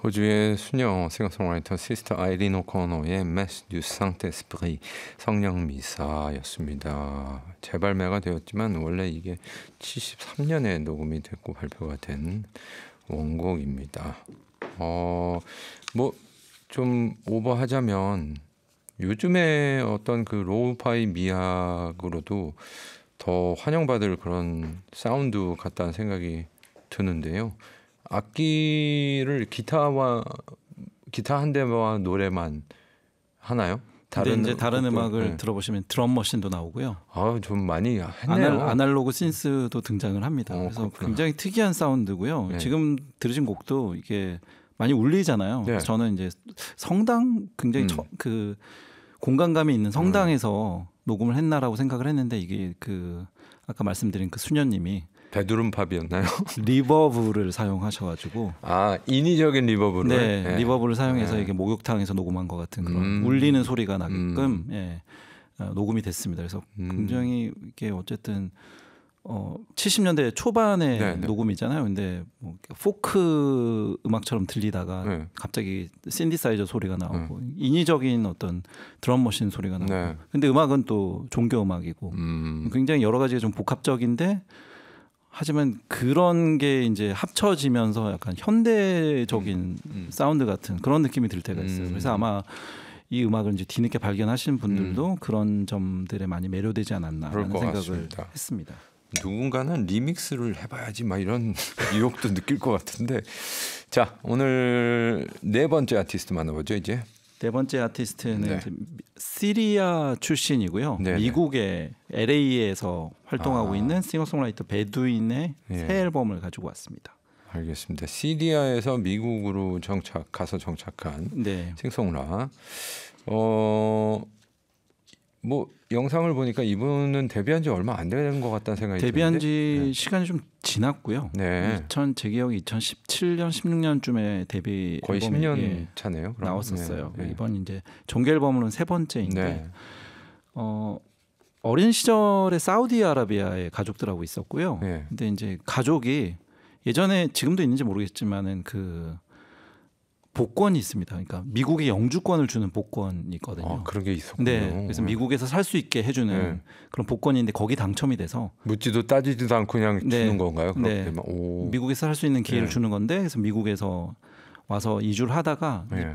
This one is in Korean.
호주의 수녀 싱어송라이터 시스터 아이린 오코노의 Messe du Saint-Esprit 성령 미사였습니다. 재발매가 되었지만 원래 이게 73년에 녹음이 됐고 발표가 된 원곡입니다. 뭐 좀 오버하자면 요즘에 어떤 그 로우파이 미학으로도 더 환영받을 그런 사운드 같다는 생각이 드는데요. 악기를 기타 한 대와 노래만 하나요? 근데 이제 다른 곡도, 음악을 네. 들어보시면 드럼 머신도 나오고요. 좀 많이 했네요. 아날로그 신스도 등장을 합니다. 그래서 그렇구나. 굉장히 특이한 사운드고요. 네. 지금 들으신 곡도 이게 많이 울리잖아요. 네. 그래서 저는 이제 성당 굉장히 그 공간감이 있는 성당에서 녹음을 했나라고 생각을 했는데 이게 그 아까 말씀드린 그 수녀님이 베드룸 팝이었나요? 리버브를 사용하셔가지고 인위적인 리버브를 네, 리버브를 사용해서 이게 목욕탕에서 녹음한 것 같은 그런 울리는 소리가 나게끔 녹음이 됐습니다. 그래서 굉장히 이게 어쨌든 70년대 초반의 네, 네. 녹음이잖아요. 근데 뭐 포크 음악처럼 들리다가 네. 갑자기 신디사이저 소리가 나오고 인위적인 어떤 드럼머신 소리가 나오고. 네. 근데 음악은 또 종교 음악이고 굉장히 여러 가지가 좀 복합적인데 하지만 그런 게 이제 합쳐지면서 약간 현대적인 사운드 같은 그런 느낌이 들 때가 있어요. 그래서 아마 이 음악을 이제 뒤늦게 발견하신 분들도 그런 점들에 많이 매료되지 않았나라는 생각을 같습니다. 했습니다. 누군가는 리믹스를 해봐야지 막 이런 유혹도 느낄 것 같은데 자 오늘 네 번째 아티스트 만나보죠 이제. 네 번째 아티스트는 이제 시리아 출신이고요. 네네. 미국의 LA에서 활동하고 있는 싱어송라이터 베두인의 새 앨범을 가지고 왔습니다. 알겠습니다. 시리아에서 미국으로 가서 정착한 네. 싱송라. 뭐 영상을 보니까 이분은 데뷔한 지 얼마 안 된 것 같다는 생각이 데뷔한 드는데. 지 시간이 좀 지났고요. 네. 제 기억이 2017년, 16년쯤에 데뷔 거의 앨범이 10년 차네요. 그럼. 나왔었어요. 네. 이번 이제 정규 앨범은 세 번째인데 네. 어린 시절에 사우디아라비아에 가족들하고 있었고요. 네. 근데 이제 가족이 예전에 지금도 있는지 모르겠지만은 그 복권이 있습니다. 그러니까 미국의 영주권을 주는 복권이 있거든요. 그런 게 있었군요. 네, 그래서 미국에서 살 수 있게 해주는 그런 복권인데 거기 당첨이 돼서 묻지도 따지지도 않고 그냥 주는 건가요? 네, 그렇게 막, 미국에서 살 수 있는 기회를 주는 건데 그래서 미국에서 와서 이주를 하다가